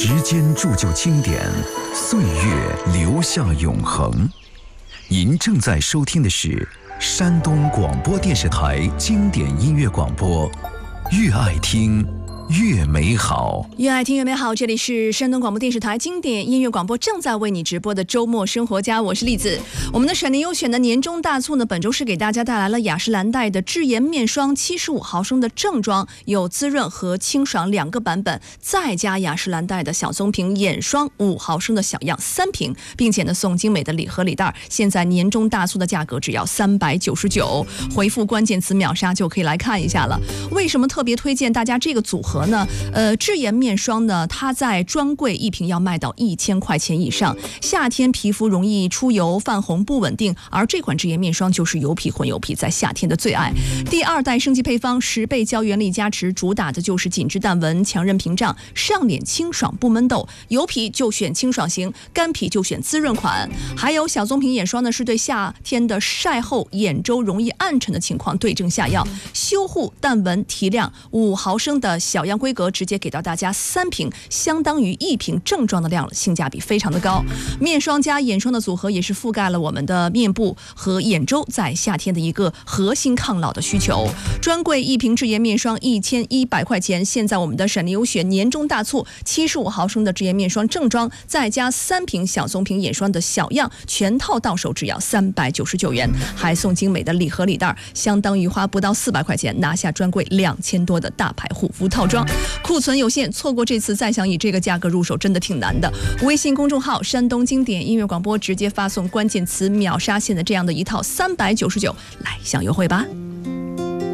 时间铸就经典，岁月留下永恒。您正在收听的是山东广播电视台经典音乐广播，越爱听越美好， 越爱听越美好。这里是山东广播电视台经典音乐广播正在为你直播的周末生活家，我是栗子。我们的沈林优选的年终大促呢，本周是给大家带来了雅诗兰黛的智颜面霜75毫升的正装，有滋润和清爽2个版本，再加雅诗兰黛的小棕瓶眼霜5毫升的小样3瓶，并且呢送精美的礼盒礼袋。现在年终大促的价格只要399，回复关键词秒杀就可以来看一下了。为什么特别推荐大家这个组合呢？智颜面霜呢，它在专柜一瓶要卖到1000块钱以上。夏天皮肤容易出油、泛红、不稳定，而这款智颜面霜就是油皮混油皮，在夏天的最爱。第2代升级配方10倍胶原力加持，主打的就是紧致淡纹、强韧屏障，上脸清爽不闷痘。油皮就选清爽型，干皮就选滋润款。还有小棕瓶眼霜呢，是对夏天的晒后眼周容易暗沉的情况对症下药，修护淡纹提亮。5毫升的小样规格直接给到大家3瓶，相当于1瓶正装的量了，性价比非常的高。面霜加眼霜的组合也是覆盖了我们的面部和眼周在夏天的一个核心抗老的需求。专柜1瓶智颜面霜1100块钱，现在我们的沈林优选年终大促，75毫升的智颜面霜正装，再加3瓶小棕瓶眼霜的小样，全套到手只要399元，还送精美的礼盒礼袋，相当于花不到400块钱拿下专柜2000多的大牌护肤套装。库存有限，错过这次再想以这个价格入手真的挺难的。微信公众号山东经典音乐广播直接发送关键词秒杀，现在这样的一套399来享优惠吧。